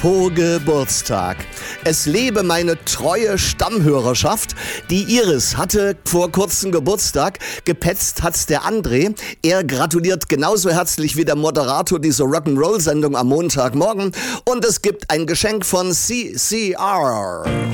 Geburtstag. Es lebe meine treue Stammhörerschaft. Die Iris hatte vor kurzem Geburtstag. Gepetzt hat's der André. Er gratuliert genauso herzlich wie der Moderator dieser Rock'n'Roll-Sendung am Montagmorgen. Und es gibt ein Geschenk von CCR.